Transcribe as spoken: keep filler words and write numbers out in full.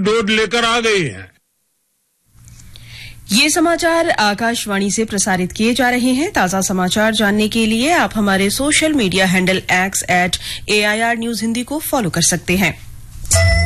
Dose लेकर आ गई हैं। ये समाचार आकाशवाणी से प्रसारित किए जा रहे हैं। ताजा समाचार जानने के लिए आप हमारे social media handle x eight AIR news Hindi को फॉलो कर सकते हैं।